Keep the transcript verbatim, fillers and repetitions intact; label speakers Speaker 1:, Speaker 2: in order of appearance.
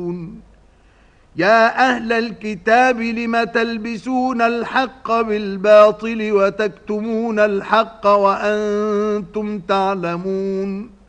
Speaker 1: يا أهل الكتاب لم تلبسون الحق بالباطل وتكتمون الحق وأنتم تعلمون